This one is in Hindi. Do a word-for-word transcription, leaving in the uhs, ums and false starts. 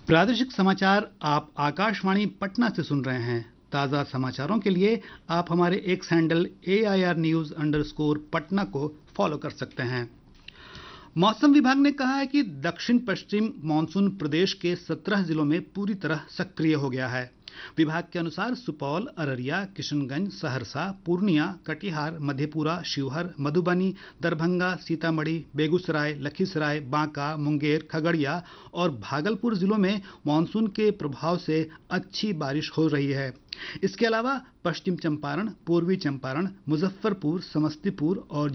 प्रादेशिक समाचार आप आकाशवाणी पटना से सुन रहे हैं। ताज़ा समाचारों के लिए आप हमारे x handle A I R news underscore Patna को फॉलो कर सकते हैं। मौसम विभाग ने कहा है कि दक्षिण पश्चिम मानसून प्रदेश के सत्रह जिलों में पूरी तरह सक्रिय हो गया है। विभाग के अनुसार सुपौल, अररिया, किशनगंज, सहरसा, पूर्णिया, कटिहार, मधेपुरा, शिवहर, मधुबनी, दरभंगा, सीतामढ़ी, बेगूसराय, लखीसराय, बांका, मुंगेर, खगड़िया और भागलपुर जिलों में मानसून के प्रभाव से अच्छी बारिश हो रही है। इसके अलावा पश्चिम चंपारण, पूर्वी चंपारण, मुजफ्फरपुर, समस्तीपुर और